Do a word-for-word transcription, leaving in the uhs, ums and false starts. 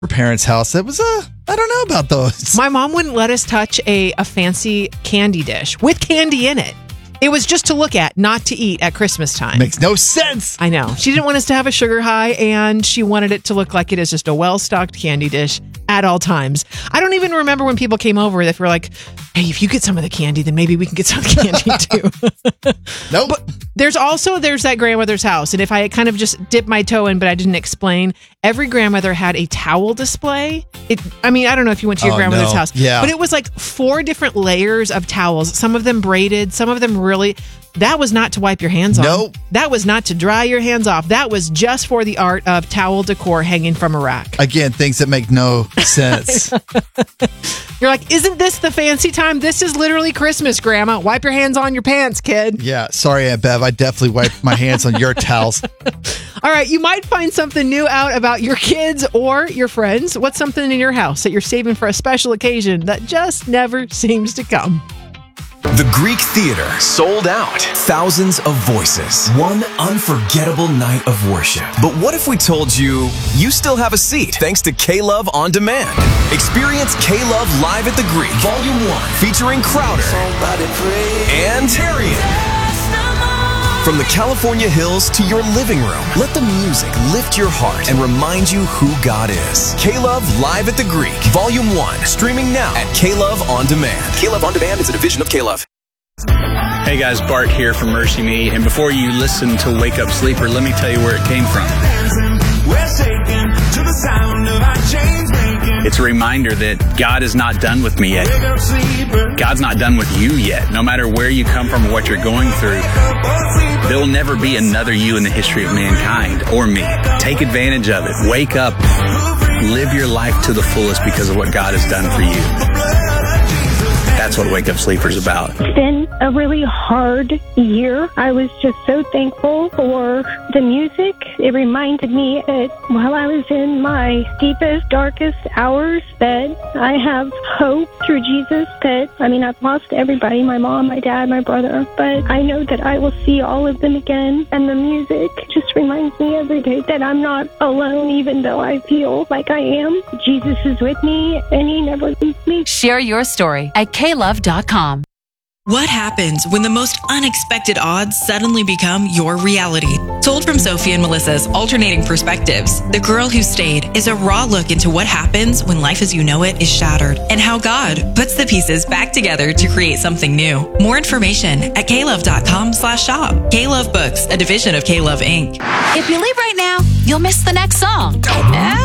her parents' house. It was a, uh, I don't know about those. My mom wouldn't let us touch a, a fancy candy dish with candy in it. It was just to look at, not to eat at Christmas time. Makes no sense. I know. She didn't want us to have a sugar high, and she wanted it to look like it is just a well-stocked candy dish at all times. I don't even remember when people came over that were like, hey, if you get some of the candy, then maybe we can get some of the candy too. Nope. But there's also, there's that grandmother's house. And if I kind of just dipped my toe in, but I didn't explain, every grandmother had a towel display. It, I mean, I don't know if you went to your oh, grandmother's no. house, yeah. but it was like four different layers of towels. Some of them braided, some of them really... That was not to wipe your hands on. Nope. That was not to dry your hands off. That was just for the art of towel decor hanging from a rack. Again, things that make no sense. You're like, isn't this the fancy time? This is literally Christmas, Grandma. Wipe your hands on your pants, kid. Yeah, sorry, Aunt Bev. I definitely wiped my hands on your towels. All right, you might find something new out about your kids or your friends. What's something in your house that you're saving for a special occasion that just never seems to come? The Greek Theater, sold out. Thousands of voices. One unforgettable night of worship. But what if we told you, you still have a seat thanks to K-Love On Demand? Experience K-Love live at the Greek, Volume one, featuring Crowder and Tarian. From the California hills to your living room, let the music lift your heart and remind you who God is. K-Love Live at the Greek, Volume one, streaming now at K-Love On Demand. K-Love On Demand is a division of K-Love. Hey guys, Bart here from Mercy Me. And before you listen to Wake Up Sleeper, let me tell you where it came from. It's a reminder that God is not done with me yet. God's not done with you yet. No matter where you come from or what you're going through, there will never be another you in the history of mankind or me. Take advantage of it. Wake up. Live your life to the fullest because of what God has done for you. That's what Wake Up Sleeper is about. It's been a really hard year. I was just so thankful for the music. It reminded me that while I was in my deepest, darkest hours, that I have hope through Jesus. That, I mean, I've lost everybody, my mom, my dad, my brother, but I know that I will see all of them again. And the music just reminds me every day that I'm not alone, even though I feel like I am. Jesus is with me, and he never leaves me. Share your story at K love dot com. What happens when the most unexpected odds suddenly become your reality? Told from Sophie and Melissa's Alternating Perspectives, The Girl Who Stayed is a raw look into what happens when life as you know it is shattered and how God puts the pieces back together to create something new. More information at K love dot com slash shop. K-Love Books, a division of K-Love Incorporated. If you leave right now, you'll miss the next song.